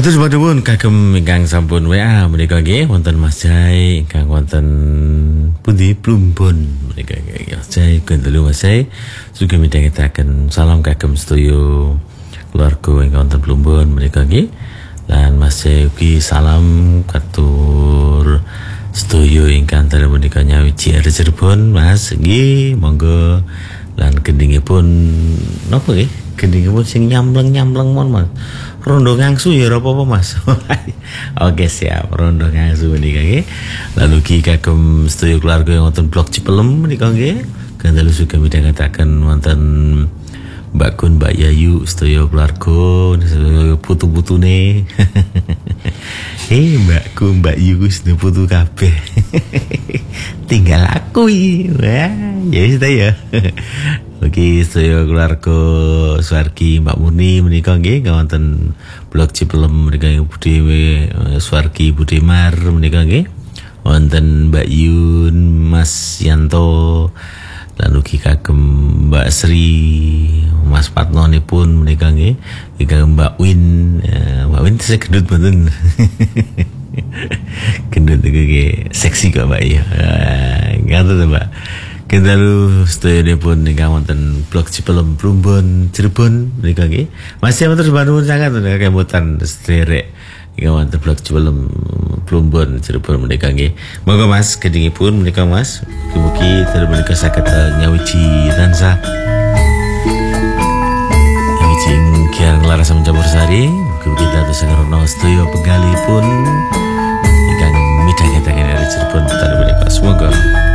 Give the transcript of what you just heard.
Matur suwun kagem ingkang sampun WA menika nggih wonten Mas Jai ingkang wonten pundi Plumbon menika nggih. Jai gendelu Mas Jai sugih midhangetaken salam kagem sedaya keluarga ingkang wonten Plumbon menika nggih. Lan Mas Jai ugi salam katur sedaya ingkang dalem menika nyawiji are Cirebon Mas nggih monggo. Lan gendingipun napa nggih? Gendingipun sing nyamleng-nyamleng mon Mas. Rondo ngangsu ya apa-apa Mas. Oke siap, rondo ngangsu menika nggih. Lalu ki kagem sedaya keluarga yang wonten Blok Cipelem menika nggih. Gandalu sugih midhangetaken wonten Mbak Kun, Mbak Yayu, sedaya keluarga, sedaya putu-putune. Mbak Kun, Mbak Yayu sedaya putu kabeh. Tinggal aku iki. Wah, ya wis ta ya. Oke, sedaya keluarga Suwargi Mbak Murni menika nggih wonten Blok Cipelem menika Budhe Suwargi Budemar menika nggih. Wonten Mbak Yun, Mas Yanto, lan ugi kagem Mbak Sri, Mas Patnonipun menika nggih. Kagem Mbak Win, Mbak Win tesih gendut mboten. Gendut iki seksi kok Mbak ya. Ngaten Mbak. Kendalu sedayanipun ingkang wonten Blok Cipelem Plumbon Cirebon menika nggih. Masih matur nuwun sangat kemutan sederek ingkang wonten Blok Cipelem Plumbon Cirebon menika nggih. Monggo Mas gedingipun menika Mas. Mugi-mugi dalem menika saged nyawiji tansah. Nyawiji kian laras mencampur sari. Mugi-mugi dados sarono sedaya penggalipun ingkang midhangetaken dari Cirebon dalem menika. Semoga